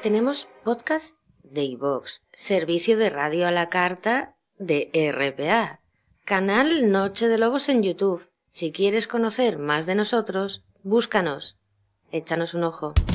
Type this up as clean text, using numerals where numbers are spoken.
Tenemos podcast de iVoox, servicio de radio a la carta de RPA, canal Noche de Lobos en YouTube. Si quieres conocer más de nosotros, búscanos. Échanos un ojo.